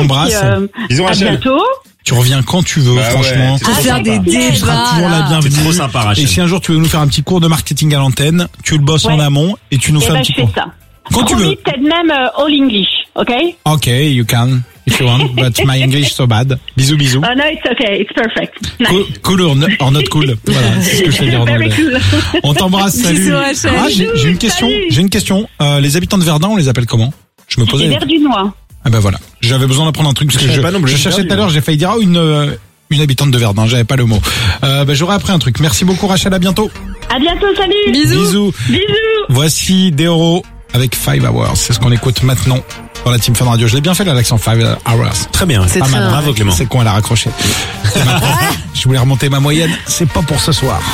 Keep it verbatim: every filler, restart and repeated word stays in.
t'embrasse. Puis, euh, Bisous, à Rachel. bientôt. Tu reviens quand tu veux, Bah franchement. ouais, c'est À trop faire sympa. des Tu seras débats. toujours la là. bienvenue. C'est trop sympa, Rachel. Et si un jour tu veux nous faire un petit cours de marketing à l'antenne, tu le bosses Ouais. en amont et tu nous Eh fais un ben, petit je fais cours. ça. Quand tu Promis, veux. peut-être même euh, all English, ok? Ok, you can, if you want, but my English so bad. Bisous, bisous. Oh no, it's okay, it's perfect. Nice. Cool, cool or, no- or not cool. Voilà, c'est ce que je sais dire en Very anglais. cool. On t'embrasse, salut. Bisous, Rachel. Ah, j'ai, j'ai une question, Salut. j'ai une question. Euh, les habitants de Verdun, on les appelle comment? Je me posais. C'est Verdunois. Ah ben voilà, j'avais besoin d'apprendre un truc parce Je que je, savais pas non plus, je cherchais Verdun. tout à l'heure, j'ai failli dire oh, une euh, une habitante de Verdun, j'avais pas le mot. Euh, ben j'aurais appris un truc. Merci beaucoup Rachel, à bientôt. À bientôt, salut. Bisous. Bisous. Bisous. Voici Deoro avec Five Hours. C'est ce qu'on écoute maintenant dans la Team Fun Radio. Je l'ai bien fait là, l'accent Five Hours. Très bien. C'est Pas très mal. bien. Bravo, Clément. C'est con, elle a raccroché. C'est ma prof. Je voulais remonter ma moyenne. C'est pas pour ce soir.